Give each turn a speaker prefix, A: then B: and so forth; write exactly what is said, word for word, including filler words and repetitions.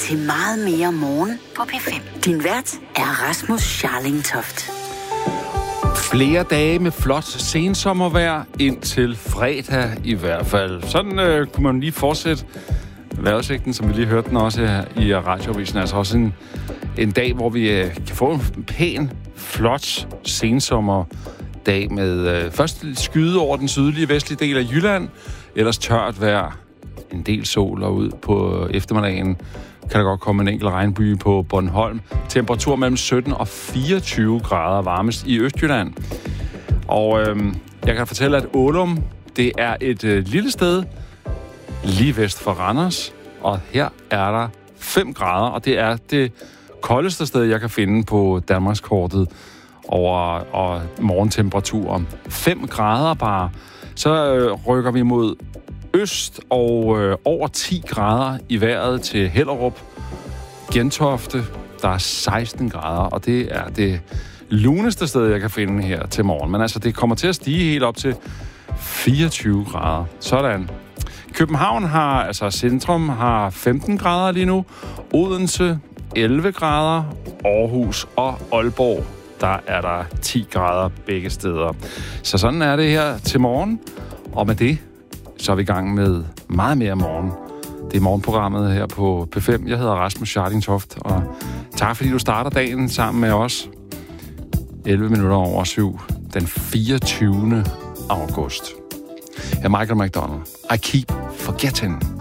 A: til Meget mere morgen på P fem. Din vært er Rasmus Scharling-Toft.
B: Flere dage med flot sensommervejr indtil fredag i hvert fald. Sådan øh, kunne man lige fortsætte vejrudsigten, som vi lige hørte den også her i radioavisen. Altså også en, en dag, hvor vi øh, kan få en pæn, flot sensommerdag med øh, først skyde over den sydlige vestlige del af Jylland, ellers tørt vejr, en del sol, og ud på eftermiddagen kan der godt komme en enkelt regnby på Bornholm. Temperatur mellem sytten og fireogtyve grader, varmest i Østjylland. Og øh, jeg kan fortælle, at Ålum, det er et øh, lille sted lige vest for Randers, og her er der fem grader, og det er det koldeste sted, jeg kan finde på Danmarkskortet over og morgentemperaturen. fem grader bare. Så øh, rykker vi mod øst og øh, over ti grader i vejret til Hellerup. Gentofte, der er seksten grader, og det er det luneste sted, jeg kan finde her til morgen. Men altså, det kommer til at stige helt op til fireogtyve grader. Sådan. København har, altså centrum, har femten grader lige nu. Odense, elleve grader. Aarhus og Aalborg, der er der ti grader begge steder. Så sådan er det her til morgen. Og med det, så er vi i gang med meget mere morgen. Det er morgenprogrammet her på P fem. Jeg hedder Rasmus Scharling-Toft, og tak fordi du starter dagen sammen med os. elleve minutter over syv, den fireogtyvende august. Jeg er Michael McDonald. I keep forgetting.